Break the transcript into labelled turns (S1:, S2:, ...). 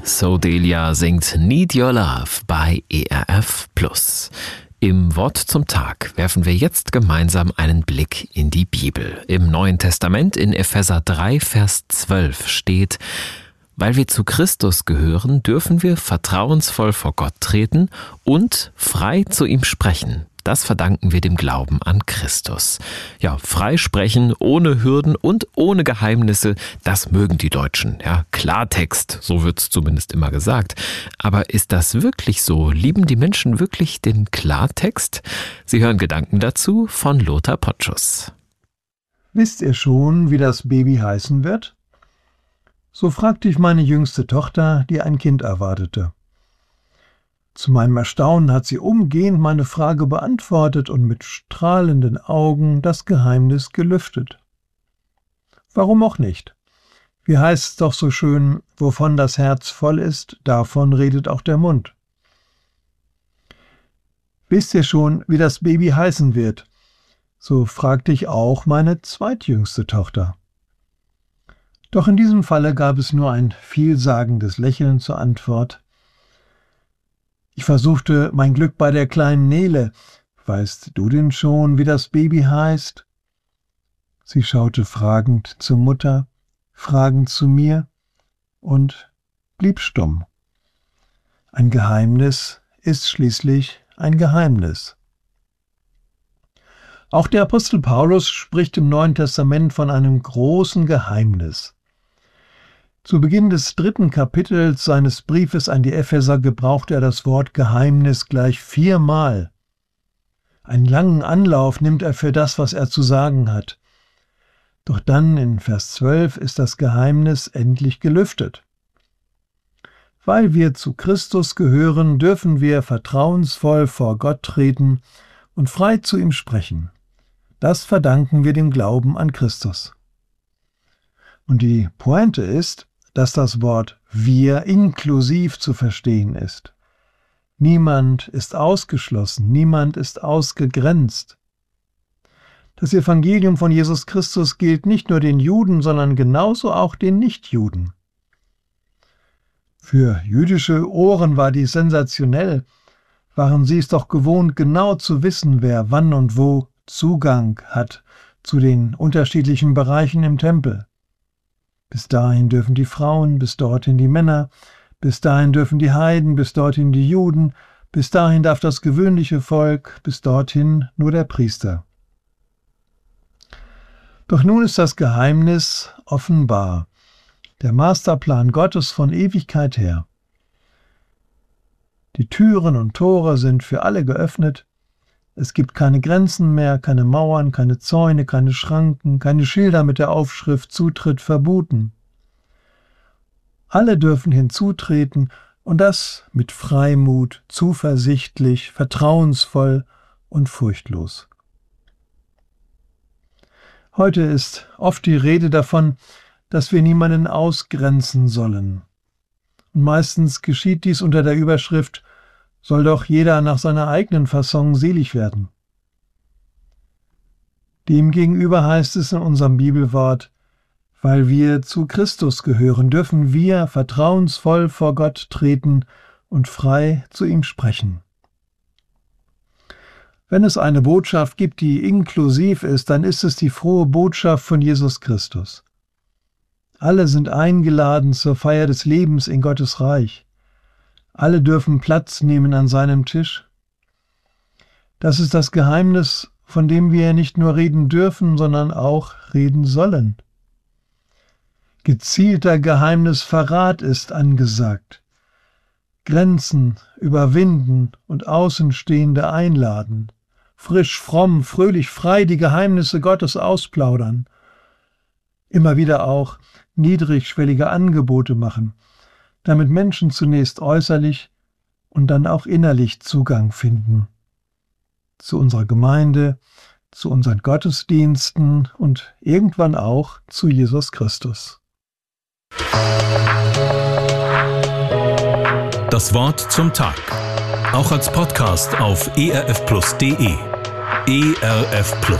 S1: So Delia singt Need Your Love bei ERF+. Im Wort zum Tag werfen wir jetzt gemeinsam einen Blick in die Bibel. Im Neuen Testament in Epheser 3, Vers 12 steht: Weil wir zu Christus gehören, dürfen wir vertrauensvoll vor Gott treten und frei zu ihm sprechen. Das verdanken wir dem Glauben an Christus. Ja, frei sprechen, ohne Hürden und ohne Geheimnisse, das mögen die Deutschen. Ja, Klartext, so wird's zumindest immer gesagt. Aber ist das wirklich so? Lieben die Menschen wirklich den Klartext? Sie hören Gedanken dazu von Lothar Potschus.
S2: Wisst ihr schon, wie das Baby heißen wird? So fragte ich meine jüngste Tochter, die ein Kind erwartete. Zu meinem Erstaunen hat sie umgehend meine Frage beantwortet und mit strahlenden Augen das Geheimnis gelüftet. Warum auch nicht? Wie heißt es doch so schön, wovon das Herz voll ist, davon redet auch der Mund. Wisst ihr schon, wie das Baby heißen wird? So fragte ich auch meine zweitjüngste Tochter. Doch in diesem Falle gab es nur ein vielsagendes Lächeln zur Antwort. Ich versuchte mein Glück bei der kleinen Nele. Weißt du denn schon, wie das Baby heißt? Sie schaute fragend zur Mutter, fragend zu mir und blieb stumm. Ein Geheimnis ist schließlich ein Geheimnis. Auch der Apostel Paulus spricht im Neuen Testament von einem großen Geheimnis. Zu Beginn des 3. Kapitels seines Briefes an die Epheser gebraucht er das Wort Geheimnis gleich 4-mal. Einen langen Anlauf nimmt er für das, was er zu sagen hat. Doch dann in Vers 12 ist das Geheimnis endlich gelüftet. Weil wir zu Christus gehören, dürfen wir vertrauensvoll vor Gott treten und frei zu ihm sprechen. Das verdanken wir dem Glauben an Christus. Und die Pointe ist, dass das Wort wir inklusiv zu verstehen ist. Niemand ist ausgeschlossen, niemand ist ausgegrenzt. Das Evangelium von Jesus Christus gilt nicht nur den Juden, sondern genauso auch den Nichtjuden. Für jüdische Ohren war dies sensationell, waren sie es doch gewohnt, genau zu wissen, wer wann und wo Zugang hat zu den unterschiedlichen Bereichen im Tempel. Bis dahin dürfen die Frauen, bis dorthin die Männer, bis dahin dürfen die Heiden, bis dorthin die Juden, bis dahin darf das gewöhnliche Volk, bis dorthin nur der Priester. Doch nun ist das Geheimnis offenbar, der Masterplan Gottes von Ewigkeit her. Die Türen und Tore sind für alle geöffnet. Es gibt keine Grenzen mehr, keine Mauern, keine Zäune, keine Schranken, keine Schilder mit der Aufschrift Zutritt verboten. Alle dürfen hinzutreten und das mit Freimut, zuversichtlich, vertrauensvoll und furchtlos. Heute ist oft die Rede davon, dass wir niemanden ausgrenzen sollen. Und meistens geschieht dies unter der Überschrift: Soll doch jeder nach seiner eigenen Fasson selig werden. Demgegenüber heißt es in unserem Bibelwort: Weil wir zu Christus gehören, dürfen wir vertrauensvoll vor Gott treten und frei zu ihm sprechen. Wenn es eine Botschaft gibt, die inklusiv ist, dann ist es die frohe Botschaft von Jesus Christus. Alle sind eingeladen zur Feier des Lebens in Gottes Reich. Alle dürfen Platz nehmen an seinem Tisch. Das ist das Geheimnis, von dem wir nicht nur reden dürfen, sondern auch reden sollen. Gezielter Geheimnisverrat ist angesagt. Grenzen überwinden und Außenstehende einladen. Frisch, fromm, fröhlich, frei die Geheimnisse Gottes ausplaudern. Immer wieder auch niedrigschwellige Angebote machen, damit Menschen zunächst äußerlich und dann auch innerlich Zugang finden. Zu unserer Gemeinde, zu unseren Gottesdiensten und irgendwann auch zu Jesus Christus.
S3: Das Wort zum Tag. Auch als Podcast auf erfplus.de. ERF Plus.